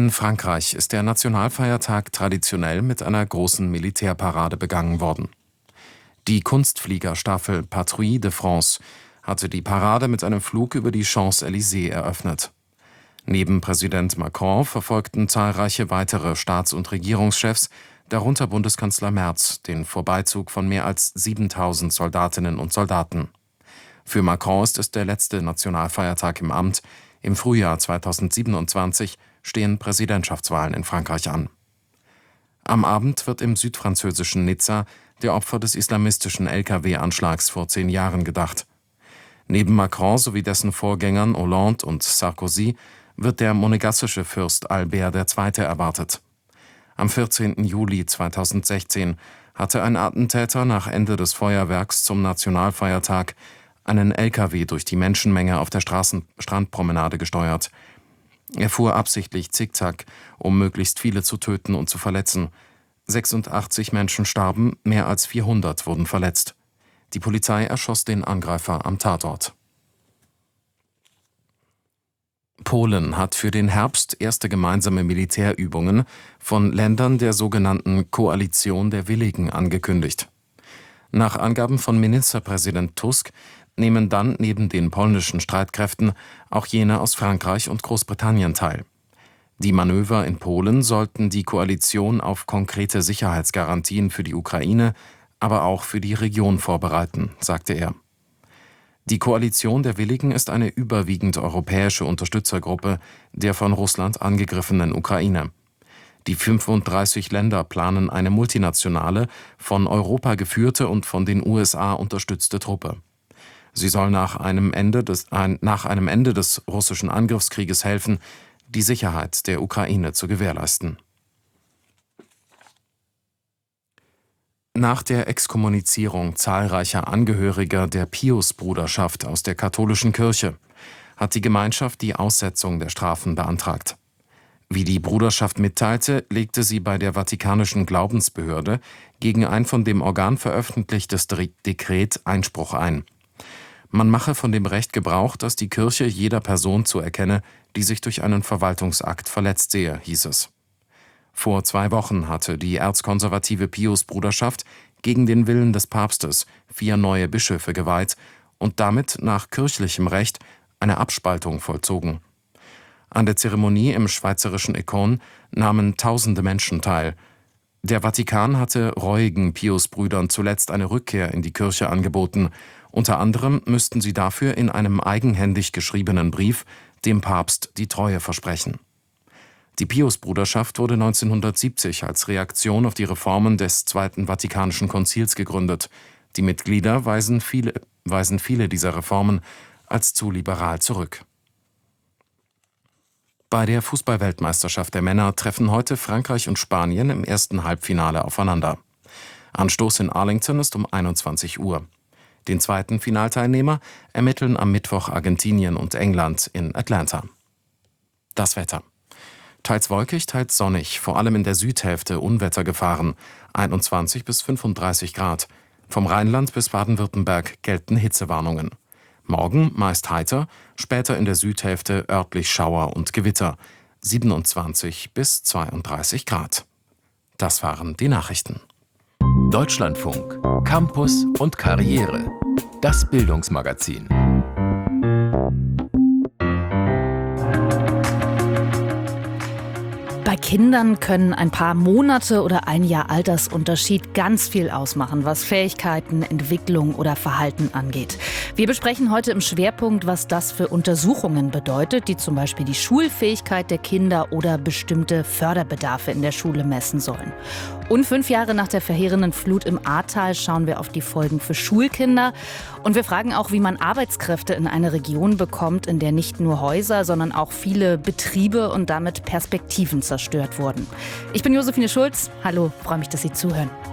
In Frankreich ist der Nationalfeiertag traditionell mit einer großen Militärparade begangen worden. Die Kunstfliegerstaffel Patrouille de France hatte die Parade mit einem Flug über die Champs-Élysées eröffnet. Neben Präsident Macron verfolgten zahlreiche weitere Staats- und Regierungschefs, darunter Bundeskanzler Merz, den Vorbeizug von mehr als 7.000 Soldatinnen und Soldaten. Für Macron ist es der letzte Nationalfeiertag im Amt. Im Frühjahr 2027 stehen Präsidentschaftswahlen in Frankreich an. Am Abend wird im südfranzösischen Nizza der Opfer des islamistischen LKW-Anschlags vor 10 Jahren gedacht. Neben Macron sowie dessen Vorgängern Hollande und Sarkozy wird der monegassische Fürst Albert II. Erwartet. Am 14. Juli 2016 hatte ein Attentäter nach Ende des Feuerwerks zum Nationalfeiertag einen LKW durch die Menschenmenge auf der Strandpromenade gesteuert. Er fuhr absichtlich zickzack, um möglichst viele zu töten und zu verletzen. 86 Menschen starben, mehr als 400 wurden verletzt. Die Polizei erschoss den Angreifer am Tatort. Polen hat für den Herbst erste gemeinsame Militärübungen von Ländern der sogenannten Koalition der Willigen angekündigt. Nach Angaben von Ministerpräsident Tusk nehmen dann neben den polnischen Streitkräften auch jene aus Frankreich und Großbritannien teil. Die Manöver in Polen sollten die Koalition auf konkrete Sicherheitsgarantien für die Ukraine, aber auch für die Region vorbereiten, sagte er. Die Koalition der Willigen ist eine überwiegend europäische Unterstützergruppe der von Russland angegriffenen Ukraine. Die 35 Länder planen eine multinationale, von Europa geführte und von den USA unterstützte Truppe. Sie soll nach einem Ende des russischen Angriffskrieges helfen, die Sicherheit der Ukraine zu gewährleisten. Nach der Exkommunizierung zahlreicher Angehöriger der Pius-Bruderschaft aus der katholischen Kirche hat die Gemeinschaft die Aussetzung der Strafen beantragt. Wie die Bruderschaft mitteilte, legte sie bei der Vatikanischen Glaubensbehörde gegen ein von dem Organ veröffentlichtes Dekret Einspruch ein. Man mache von dem Recht Gebrauch, das die Kirche jeder Person zuerkenne, die sich durch einen Verwaltungsakt verletzt sehe, hieß es. Vor 2 Wochen hatte die erzkonservative Pius-Bruderschaft gegen den Willen des Papstes 4 neue Bischöfe geweiht und damit nach kirchlichem Recht eine Abspaltung vollzogen. An der Zeremonie im schweizerischen Écon nahmen tausende Menschen teil. Der Vatikan hatte reuigen Pius-Brüdern zuletzt eine Rückkehr in die Kirche angeboten. Unter anderem müssten sie dafür in einem eigenhändig geschriebenen Brief dem Papst die Treue versprechen. Die Pius-Bruderschaft wurde 1970 als Reaktion auf die Reformen des Zweiten Vatikanischen Konzils gegründet. Die Mitglieder weisen viele dieser Reformen als zu liberal zurück. Bei der Fußball-Weltmeisterschaft der Männer treffen heute Frankreich und Spanien im ersten Halbfinale aufeinander. Anstoß in Arlington ist um 21 Uhr. Den zweiten Finalteilnehmer ermitteln am Mittwoch Argentinien und England in Atlanta. Das Wetter. Teils wolkig, teils sonnig, vor allem in der Südhälfte Unwettergefahren, 21 bis 35 Grad. Vom Rheinland bis Baden-Württemberg gelten Hitzewarnungen. Morgen meist heiter, später in der Südhälfte örtlich Schauer und Gewitter, 27 bis 32 Grad. Das waren die Nachrichten. Deutschlandfunk, Campus und Karriere. Das Bildungsmagazin. Bei Kindern können ein paar Monate oder ein Jahr Altersunterschied ganz viel ausmachen, was Fähigkeiten, Entwicklung oder Verhalten angeht. Wir besprechen heute im Schwerpunkt, was das für Untersuchungen bedeutet, die zum Beispiel die Schulfähigkeit der Kinder oder bestimmte Förderbedarfe in der Schule messen sollen. Und 5 Jahre nach der verheerenden Flut im Ahrtal schauen wir auf die Folgen für Schulkinder. Und wir fragen auch, wie man Arbeitskräfte in eine Region bekommt, in der nicht nur Häuser, sondern auch viele Betriebe und damit Perspektiven zerstört wurden. Ich bin Josephine Schulz. Hallo, freue mich, dass Sie zuhören.